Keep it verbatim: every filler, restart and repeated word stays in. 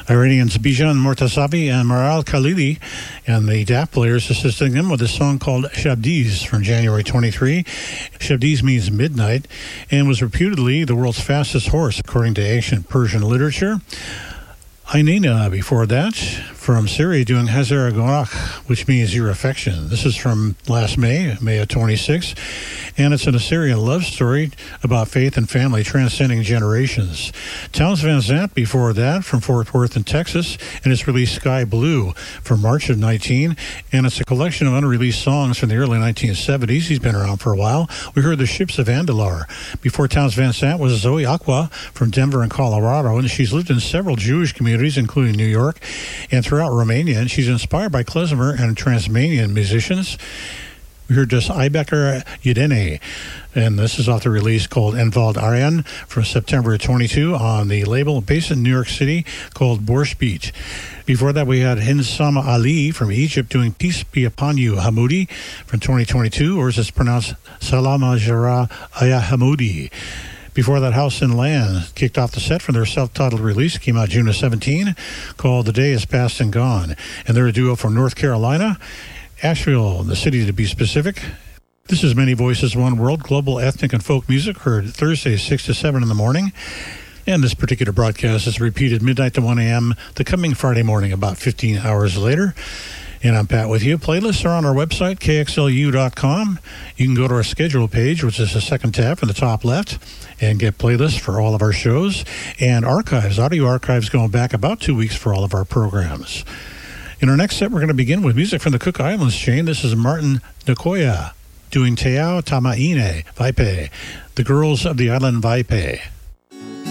Iranians Bijan Mortazavi and Maral Khalili, and the D A F players assisting them with a song called Shabdiz from January twenty-third. Shabdiz means midnight and was reputedly the world's fastest horse, according to ancient Persian literature. Ainina, before that, from Syria, doing Hazar Gorak, which means your affection. This is from last May, May of twenty-six, and it's an Assyrian love story about faith and family transcending generations. Townes Van Zandt, before that, from Fort Worth in Texas, and it's released Sky Blue from March of nineteen, and it's a collection of unreleased songs from the early nineteen seventies. He's been around for a while. We heard The Ships of Andalar. Before Townes Van Zandt was Zoe Aqua from Denver and Colorado, and she's lived in several Jewish communities, including New York, and throughout Romania, and she's inspired by klezmer and Transmanian musicians. We heard just Ibecker Yedene, and this is off the release called Envald Aryan from September twenty-second on the label based in New York City called Borscht Beat. Before that, we had Hinsama Ali from Egypt doing Peace Be Upon You Hamoudi from twenty twenty-two, or as it's pronounced, Salama Jara Aya Hamoudi. Before that, House and Land kicked off the set from their self-titled release. It came out June of seventeen, called The Day Is Past and Gone. And they're a duo from North Carolina, Asheville, the city to be specific. This is Many Voices, One World, global ethnic and folk music, heard Thursday, six to seven in the morning. And this particular broadcast is repeated midnight to one a.m. the coming Friday morning, about fifteen hours later. And I'm Pat with you. Playlists are on our website, K X L U dot com. You can go to our schedule page, which is the second tab from the top left, and get playlists for all of our shows and archives, audio archives going back about two weeks for all of our programs. In our next set, we're going to begin with music from the Cook Islands chain. This is Martin Nkoya doing Te Ao Tamaine Vaipe, the Girls of the Island Vaipe.